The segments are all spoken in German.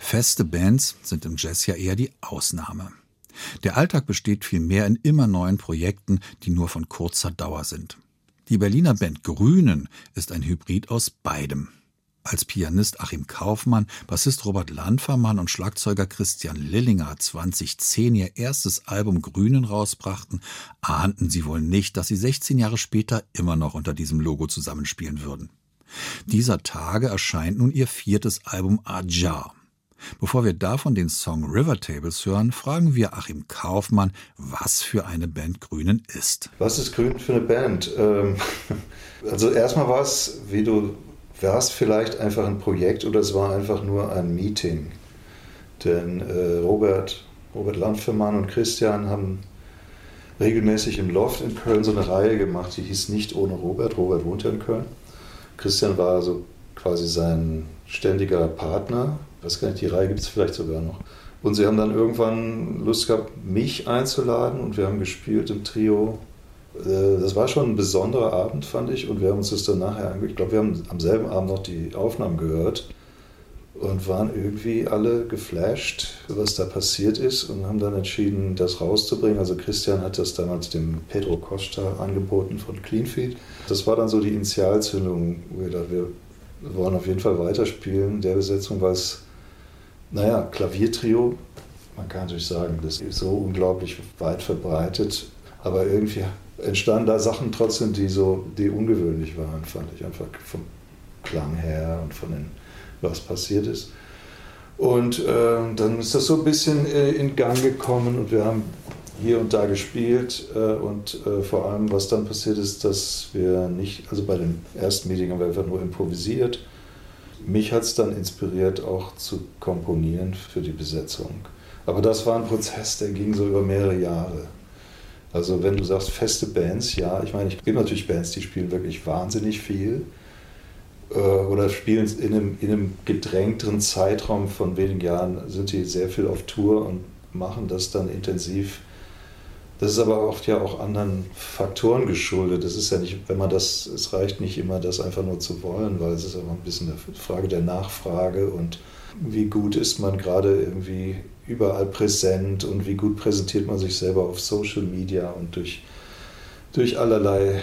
Feste Bands sind im Jazz ja eher die Ausnahme. Der Alltag besteht vielmehr in immer neuen Projekten, die nur von kurzer Dauer sind. Die Berliner Band Grünen ist ein Hybrid aus beidem. Als Pianist Achim Kaufmann, Bassist Robert Landfermann und Schlagzeuger Christian Lillinger 2010 ihr erstes Album Grünen rausbrachten, ahnten sie wohl nicht, dass sie 16 Jahre später immer noch unter diesem Logo zusammenspielen würden. Dieser Tage erscheint nun ihr 4. Album Ajar. Bevor wir davon den Song River Tables hören, fragen wir Achim Kaufmann, was für eine Band Grünen ist. Was ist Grünen für eine Band? Also erstmal war es, vielleicht einfach ein Projekt oder es war einfach nur ein Meeting. Denn Robert Landfermann und Christian haben regelmäßig im Loft in Köln so eine Reihe gemacht, die hieß Nicht ohne Robert. Robert wohnt ja in Köln. Christian war so quasi sein ständiger Partner. Ich weiß gar nicht, die Reihe gibt es vielleicht sogar noch. Und sie haben dann irgendwann Lust gehabt, mich einzuladen und wir haben gespielt im Trio. Das war schon ein besonderer Abend, fand ich. Und wir haben uns das dann nachher angeguckt. Ich glaube, wir haben am selben Abend noch die Aufnahmen gehört und waren irgendwie alle geflasht, was da passiert ist und haben dann entschieden, das rauszubringen. Also Christian hat das damals dem Pedro Costa angeboten von Clean Feet. Das war dann so die Initialzündung, wo wir dachten, wir wollen auf jeden Fall weiterspielen. Der Besetzung war es, Klaviertrio. Man kann natürlich sagen, das ist so unglaublich weit verbreitet. Aber irgendwie entstanden da Sachen trotzdem, die ungewöhnlich waren, fand ich. Einfach vom Klang her und von den, was passiert ist. Und dann ist das so ein bisschen in Gang gekommen und wir haben hier und da gespielt. Und vor allem, was dann passiert ist, dass wir nicht, also bei dem ersten Meeting haben wir einfach nur improvisiert. Mich hat es dann inspiriert, auch zu komponieren für die Besetzung. Aber das war ein Prozess, der ging so über mehrere Jahre. Also wenn du sagst feste Bands, ja, ich meine, es gibt natürlich Bands, die spielen wirklich wahnsinnig viel oder spielen in einem gedrängteren Zeitraum von wenigen Jahren, sind die sehr viel auf Tour und machen das dann intensiv. Das ist aber oft ja auch anderen Faktoren geschuldet. Das ist ja nicht, es reicht nicht immer, das einfach nur zu wollen, weil es ist auch ein bisschen eine Frage der Nachfrage und wie gut ist man gerade irgendwie überall präsent und wie gut präsentiert man sich selber auf Social Media und durch allerlei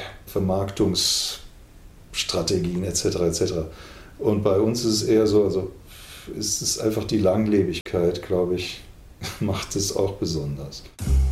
Vermarktungsstrategien etc. etc. Und bei uns ist es eher so, also es ist einfach die Langlebigkeit, glaube ich, macht es auch besonders.